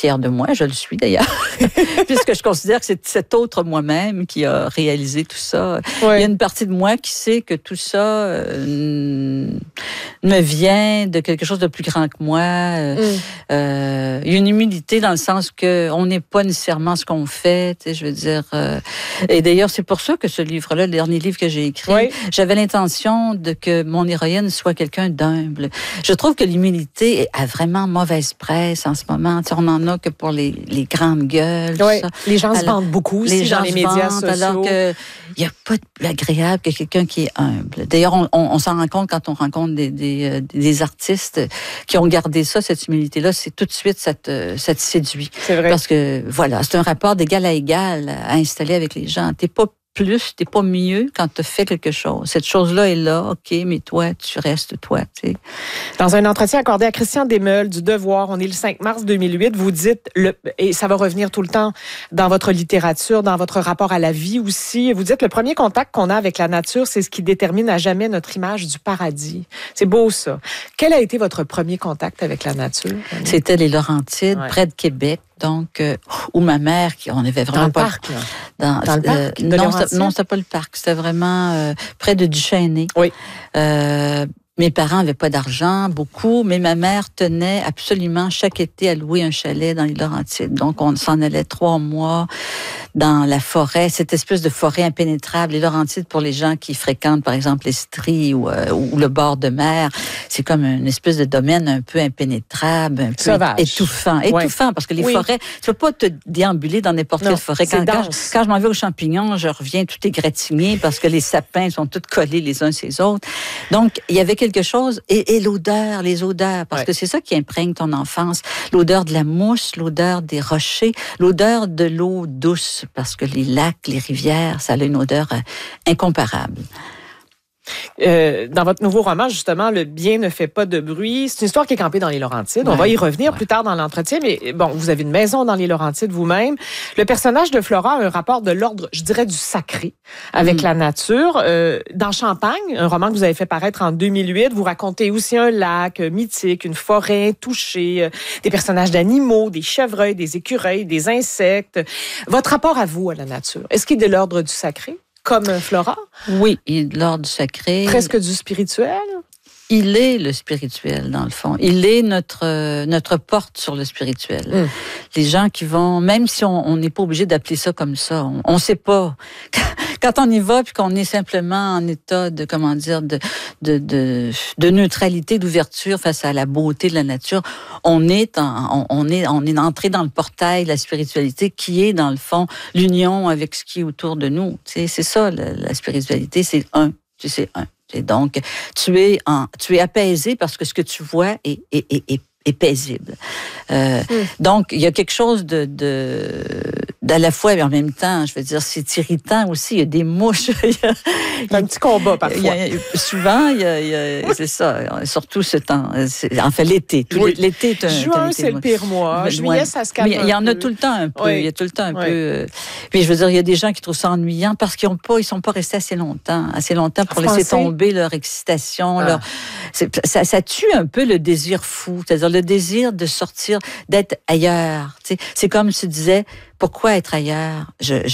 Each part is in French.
fière de moi, je le suis d'ailleurs, puisque je considère que c'est cet autre moi-même qui a réalisé tout ça. Il y a une partie de moi qui sait que tout ça me vient de quelque chose de plus grand que moi. Il y a une humilité dans le sens que on n'est pas nécessairement ce qu'on fait, tu sais, je veux dire. Et d'ailleurs, c'est pour ça que ce livre-là, le dernier livre que j'ai écrit, j'avais l'intention de que mon héroïne soit quelqu'un d'humble. Je trouve que l'humilité a vraiment mauvaise presse en ce moment. Tu sais, on n'en a que pour les grandes gueules. Oui, les gens se vendent beaucoup aussi dans les médias sociaux. Alors qu'il n'y a pas de plus agréable que quelqu'un qui est humble. D'ailleurs, on s'en rend compte quand on rencontre des artistes qui ont gardé ça, cette humilité-là, c'est tout de suite, ça te séduit. C'est vrai. Parce que, voilà, c'est un rapport d'égal à égal à installer avec les gens. T'es pas plus, t'es pas mieux quand tu fais quelque chose. Cette chose-là est là, OK, mais toi, tu restes toi, tu sais. Dans un entretien accordé à Christian Desmeules du Devoir, on est le 5 mars 2008, vous dites, et ça va revenir tout le temps dans votre littérature, dans votre rapport à la vie aussi, vous dites, le premier contact qu'on a avec la nature, c'est ce qui détermine à jamais notre image du paradis. C'est beau, ça. Quel a été votre premier contact avec la nature? C'était les Laurentides, près de Québec. Donc, où ma mère, on avait vraiment dans le parc, là. Dans le parc non, c'était pas le parc. C'était vraiment près de Duchesnay. Oui. Mes parents n'avaient pas d'argent, beaucoup, mais ma mère tenait absolument chaque été à louer un chalet dans les Laurentides. Donc, on s'en allait 3 mois dans la forêt, cette espèce de forêt impénétrable. Les Laurentides, pour les gens qui fréquentent, par exemple, l'Estrie ou le bord de mer, c'est comme une espèce de domaine un peu impénétrable, un peu sauvage. Étouffant, parce que les forêts, tu peux pas te déambuler dans n'importe quelle forêt. Quand je m'en vais aux champignons, je reviens tout égratigné parce que les sapins sont tous collés les uns sur les autres. Donc, il y avait quelque chose, et l'odeur, les odeurs, parce que c'est ça qui imprègne ton enfance. L'odeur de la mousse, l'odeur des rochers, l'odeur de l'eau douce, parce que les lacs, les rivières, ça a une odeur incomparable. Dans votre nouveau roman, justement, Le bien ne fait pas de bruit, c'est une histoire qui est campée dans les Laurentides. On va y revenir plus tard dans l'entretien, mais bon, vous avez une maison dans les Laurentides vous-même. Le personnage de Flora a un rapport de l'ordre, je dirais, du sacré avec la nature. Dans Champagne, un roman que vous avez fait paraître en 2008, vous racontez aussi un lac mythique, une forêt touchée, des personnages d'animaux, des chevreuils, des écureuils, des insectes. Votre rapport à vous, à la nature, est-ce qu'il est de l'ordre du sacré? Comme Flora? Oui, il est de l'ordre du sacré. Presque du spirituel? Il est le spirituel, dans le fond. Il est notre porte sur le spirituel. Les gens qui vont, même si on n'est pas obligé d'appeler ça comme ça, on sait pas. Quand on y va, puis qu'on est simplement en état de, comment dire, de neutralité, d'ouverture face à la beauté de la nature, on est entré dans le portail de la spiritualité qui est, dans le fond, l'union avec ce qui est autour de nous. Tu sais, c'est ça, la spiritualité, c'est un. Tu sais, un. Et donc, tu es apaisé parce que ce que tu vois est paisible. Donc, il y a quelque chose d'à la fois, mais en même temps, je veux dire, c'est irritant aussi. Il y a des mouches. C'est un petit combat parfois. Souvent, c'est ça. Surtout ce temps. En fait, l'été. L'été est un. Juin, c'est le pire mois. Juillet, ça se calme. Mais il y en a tout le temps un peu. Il y a tout le temps un peu. Puis je veux dire, il y a des gens qui trouvent ça ennuyant parce qu'ils sont pas restés assez longtemps pour laisser tomber leur excitation. Ça tue un peu le désir fou. C'est-à-dire le désir de sortir, d'être ailleurs. Tu sais, c'est comme tu disais, pourquoi être ailleurs?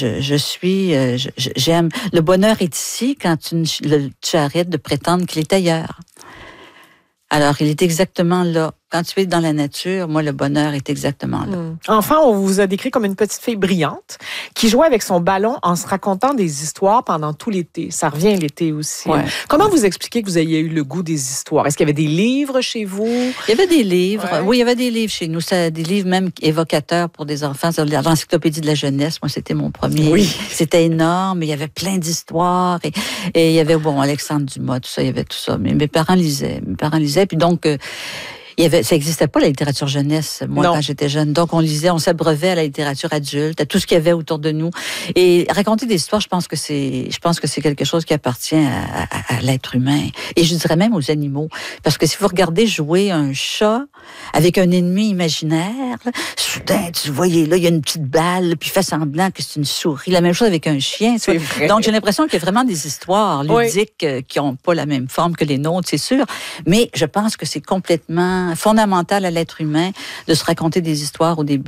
J'aime. Le bonheur est ici quand tu arrêtes de prétendre qu'il est ailleurs. Alors, il est exactement là. Quand tu es dans la nature, moi, le bonheur est exactement là. Enfant, on vous a décrit comme une petite fille brillante qui jouait avec son ballon en se racontant des histoires pendant tout l'été. Ça revient l'été aussi. Ouais. Comment vous expliquez que vous ayez eu le goût des histoires? Est-ce qu'il y avait des livres chez vous? Il y avait des livres. Ouais. Oui, il y avait des livres chez nous. Des livres même évocateurs pour des enfants. L'encyclopédie de la jeunesse, moi, c'était mon premier. Oui. C'était énorme. Il y avait plein d'histoires. Et il y avait, Alexandre Dumas, tout ça, il y avait tout ça. Mais mes parents lisaient. Puis donc... ça n'existait pas, la littérature jeunesse, moi, quand j'étais jeune. Donc, on lisait, on s'abreuvait à la littérature adulte, à tout ce qu'il y avait autour de nous. Et raconter des histoires, je pense que c'est quelque chose qui appartient à l'être humain. Et je dirais même aux animaux. Parce que si vous regardez jouer un chat avec un ennemi imaginaire, là, soudain, tu voyais, là, il y a une petite balle, puis il fait semblant que c'est une souris. La même chose avec un chien. Donc, j'ai l'impression qu'il y a vraiment des histoires ludiques qui n'ont pas la même forme que les nôtres, c'est sûr. Mais je pense que c'est complètement fondamental à l'être humain de se raconter des histoires au début